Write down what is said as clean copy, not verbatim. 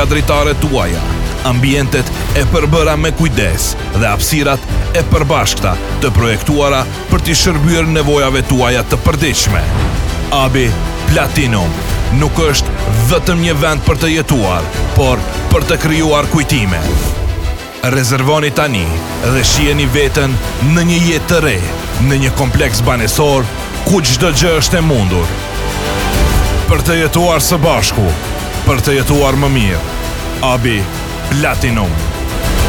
dritare tuaja, ambientet e përbëra me kujdes dhe hapësirat e përbashkëta të projektuara për t'i shërbyer nevojave tuaja të përditshme. Abi Platinum nuk është vetëm një vend për të jetuar, por për të krijuar kujtime. Rezervoni tani dhe shiheni veten në një jetë të re, në një kompleks banesor ku çdo gjë është e mundur. Për të jetuar së bashku, për të jetuar më mirë. Abi Platinum.